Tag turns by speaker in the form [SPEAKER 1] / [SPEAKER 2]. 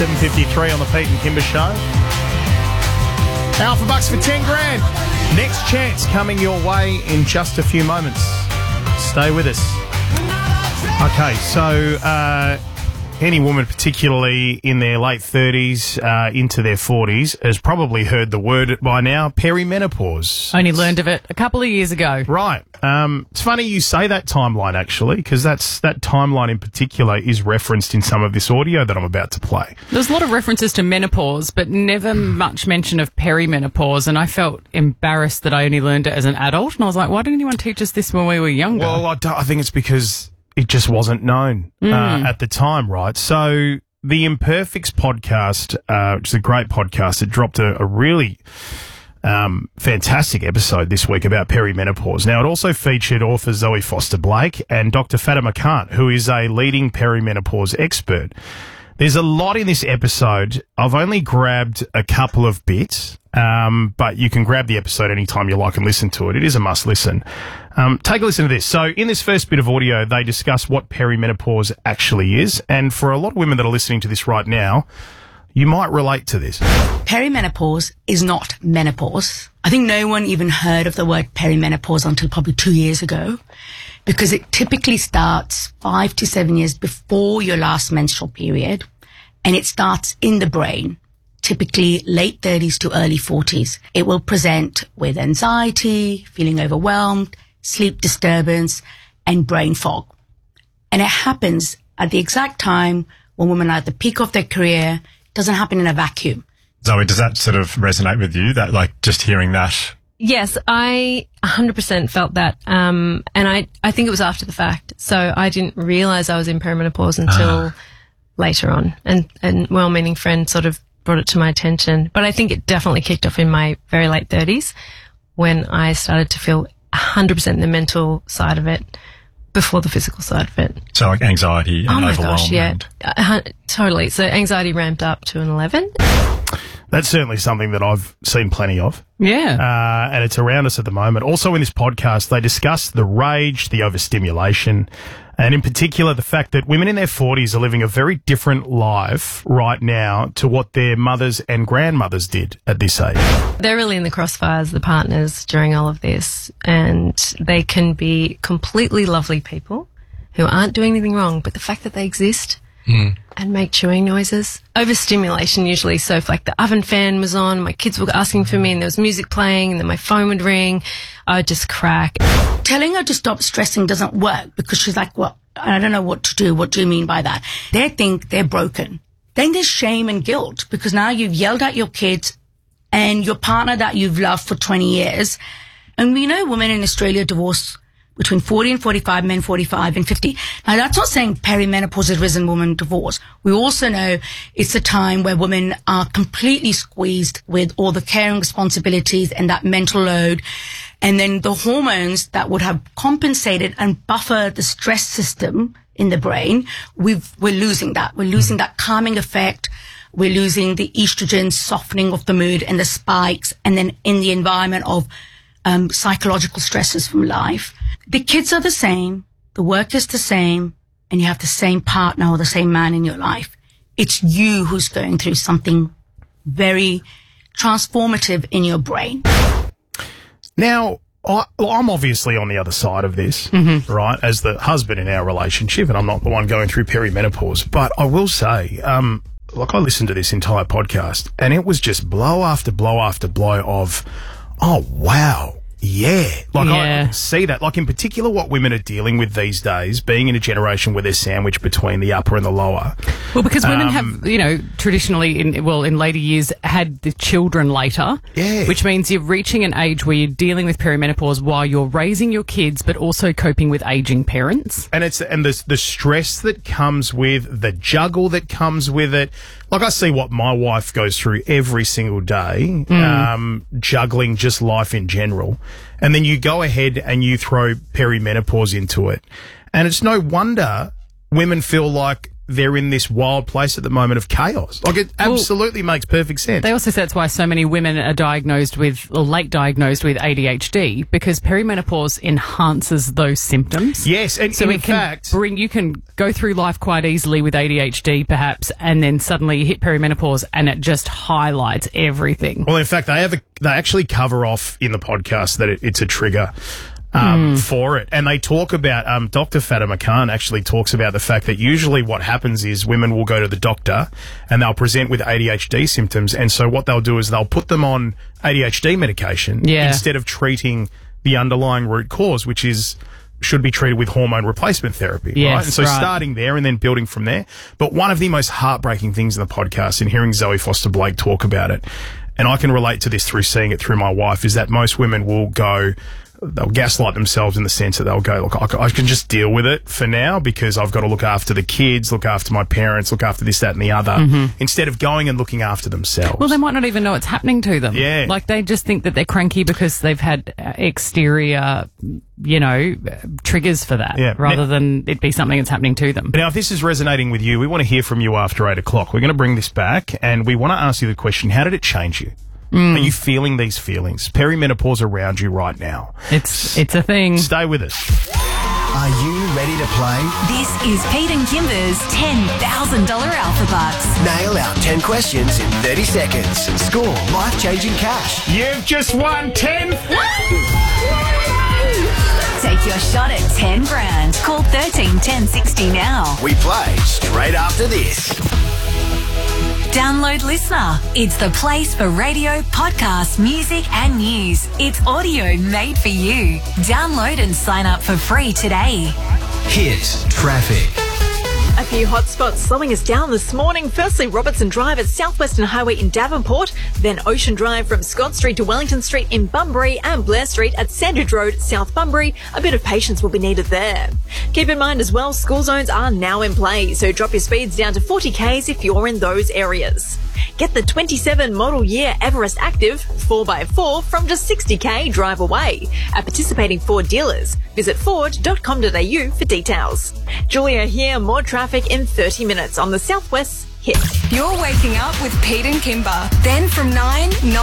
[SPEAKER 1] 7:53 on the Pete and Kimber Show. Alpha Bucks for 10 grand. Next chance coming your way in just a few moments. Stay with us. Okay, so any woman, particularly in their late 30s, into their 40s, has probably heard the word by now, perimenopause.
[SPEAKER 2] Only learned of it a couple of years ago.
[SPEAKER 1] Right. It's funny you say that timeline, actually, because that timeline in particular is referenced in some of this audio that I'm about to play.
[SPEAKER 2] There's a lot of references to menopause, but never much mention of perimenopause, and I felt embarrassed that I only learned it as an adult, and I was like, why didn't anyone teach us this when we were younger?
[SPEAKER 1] Well, I think it's because it just wasn't known at the time, right? So the Imperfects podcast, which is a great podcast, it dropped a really fantastic episode this week about perimenopause. Now, it also featured author Zoe Foster-Blake and Dr. Fatima Khan, who is a leading perimenopause expert. There's a lot in this episode. I've only grabbed a couple of bits, but you can grab the episode anytime you like and listen to it. It is a must listen. Take a listen to this. So in this first bit of audio, they discuss what perimenopause actually is. And for a lot of women that are listening to this right now, you might relate to this.
[SPEAKER 3] Perimenopause is not menopause. I think no one even heard of the word perimenopause until probably 2 years ago, because it typically starts 5 to 7 years before your last menstrual period, and it starts in the brain, typically late 30s to early 40s. It will present with anxiety, feeling overwhelmed, sleep disturbance, and brain fog. And it happens at the exact time when women are at the peak of their career. It doesn't happen in a vacuum.
[SPEAKER 4] Zoe, does that sort of resonate with you, that like just hearing that?
[SPEAKER 5] Yes, I 100% felt that. And I think it was after the fact. So I didn't realize I was in perimenopause until later on. And well-meaning friend sort of brought it to my attention. But I think it definitely kicked off in my very late 30s when I started to feel 100% the mental side of it before the physical side of it.
[SPEAKER 4] So like anxiety and overwhelm.
[SPEAKER 5] Gosh, yeah. Totally. So anxiety ramped up to an 11.
[SPEAKER 1] That's certainly something that I've seen plenty of.
[SPEAKER 2] Yeah.
[SPEAKER 1] And it's around us at the moment. Also in this podcast, they discuss the rage, the overstimulation, and in particular the fact that women in their 40s are living a very different life right now to what their mothers and grandmothers did at this age.
[SPEAKER 5] They're really in the crossfires, the partners, during all of this. And they can be completely lovely people who aren't doing anything wrong, but the fact that they exist and make chewing noises. Overstimulation usually. So if like the oven fan was on, my kids were asking for me and there was music playing and then my phone would ring, I would just crack.
[SPEAKER 3] Telling her to stop stressing doesn't work because she's like, well, I don't know what to do. What do you mean by that? They think they're broken. Then there's shame and guilt because now you've yelled at your kids and your partner that you've loved for 20 years. And we know women in Australia divorce between 40 and 45, men 45 and 50. Now, that's not saying perimenopause has risen women divorce. We also know it's a time where women are completely squeezed with all the caring responsibilities and that mental load. And then the hormones that would have compensated and buffer the stress system in the brain, we're losing that. We're losing that calming effect. We're losing the estrogen softening of the mood and the spikes. And then in the environment of psychological stresses from life. The kids are the same, the work is the same, and you have the same partner or the same man in your life. It's you who's going through something very transformative in your brain.
[SPEAKER 1] Now, I'm obviously on the other side of this, right, as the husband in our relationship, and I'm not the one going through perimenopause. But I will say, like I listened to this entire podcast, and it was just blow after blow after blow of, oh, wow. Yeah. Like, I can see that. Like, in particular, what women are dealing with these days, being in a generation where they're sandwiched between the upper and the lower.
[SPEAKER 2] Well, because women have, traditionally, in later years, had the children later.
[SPEAKER 1] Yeah.
[SPEAKER 2] Which means you're reaching an age where you're dealing with perimenopause while you're raising your kids, but also coping with aging parents. And
[SPEAKER 1] the stress that comes with, the juggle that comes with it. Like, I see what my wife goes through every single day, juggling just life in general. And then you go ahead and you throw perimenopause into it. And it's no wonder women feel like they're in this wild place at the moment of chaos. Like, it absolutely makes perfect sense.
[SPEAKER 2] They also say that's why so many women are diagnosed with, or late diagnosed with ADHD, because perimenopause enhances those symptoms.
[SPEAKER 1] Yes, and
[SPEAKER 2] So
[SPEAKER 1] in
[SPEAKER 2] it can
[SPEAKER 1] fact...
[SPEAKER 2] you can go through life quite easily with ADHD perhaps, and then suddenly you hit perimenopause and it just highlights everything.
[SPEAKER 1] Well, in fact, they actually cover off in the podcast that it's a trigger for it. And they talk about, Dr. Fatima Khan actually talks about the fact that usually what happens is women will go to the doctor and they'll present with ADHD symptoms. And so what they'll do is they'll put them on ADHD medication instead of treating the underlying root cause, which should be treated with hormone replacement therapy, right? And so starting there and then building from there. But one of the most heartbreaking things in the podcast, and hearing Zoe Foster-Blake talk about it, and I can relate to this through seeing it through my wife, is that most women will go, they'll gaslight themselves in the sense that they'll go, look, I can just deal with it for now because I've got to look after the kids, look after my parents, look after this, that and the other, instead of going and looking after themselves.
[SPEAKER 2] Well, they might not even know it's happening to them.
[SPEAKER 1] Yeah.
[SPEAKER 2] Like, they just think that they're cranky because they've had exterior, triggers for that, rather than it be something that's happening to them.
[SPEAKER 1] Now, if this is resonating with you, we want to hear from you after 8 o'clock. We're going to bring this back and we want to ask you the question, how did it change you? Are you feeling these feelings? Perimenopause around you right now.
[SPEAKER 2] It's a thing.
[SPEAKER 1] Stay with us.
[SPEAKER 6] Are you ready to play?
[SPEAKER 7] This is Pete and Kimber's $10,000 Alpha Bucks.
[SPEAKER 6] Nail our 10 questions in 30 seconds. Score life-changing cash.
[SPEAKER 1] You've just won 10.
[SPEAKER 7] Take your shot at 10 grand. Call 13 10 60 now.
[SPEAKER 6] We play straight after this.
[SPEAKER 7] Download Listener. It's the place for radio, podcasts, music and news. It's audio made for you. Download and sign up for free today.
[SPEAKER 6] Hit traffic.
[SPEAKER 8] A few hot spots slowing us down this morning. Firstly, Robertson Drive at Southwestern Highway in Davenport, then Ocean Drive from Scott Street to Wellington Street in Bunbury, and Blair Street at Sandridge Road, South Bunbury. A bit of patience will be needed there. Keep in mind as well, school zones are now in play, so drop your speeds down to 40 k's if you're in those areas. Get the 27 model year Everest Active 4x4 from just 60k drive away at participating Ford dealers. Visit ford.com.au for details. Julia here, more traffic in 30 minutes on the Southwest Hit.
[SPEAKER 9] You're waking up with Pete and Kimber. Then from 9